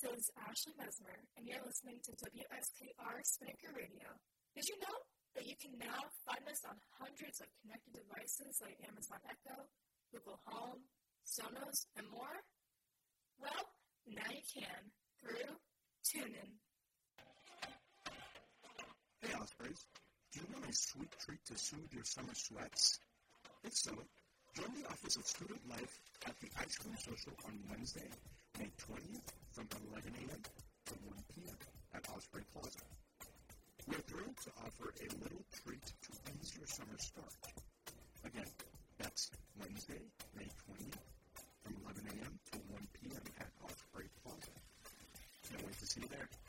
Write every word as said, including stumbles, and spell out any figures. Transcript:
This is Ashley Mesmer, and you're listening to W S K R Spinnaker Radio. Did you know that you can now find us on hundreds of connected devices like Amazon Echo, Google Home, Sonos, and more? Well, now you can through TuneIn. Hey, Ospreys. Do you want a sweet treat to soothe your summer sweats? If so, join the Office of Student Life at the Ice Cream Social on Wednesday, May twentieth from eleven a.m. to one p.m. at Osprey Plaza. We're thrilled to offer a little treat to ease your summer start. Again, that's Wednesday, May twentieth from eleven a.m. to one p.m. at Osprey Plaza. Can't wait to see you there.